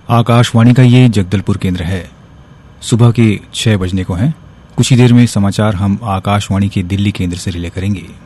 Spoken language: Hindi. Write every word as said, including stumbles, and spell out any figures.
आकाशवाणी का ये जगदलपुर केंद्र है। सुबह के छह बजने को हैं। कुछ ही देर में समाचार हम आकाशवाणी के दिल्ली केंद्र से रिले करेंगे।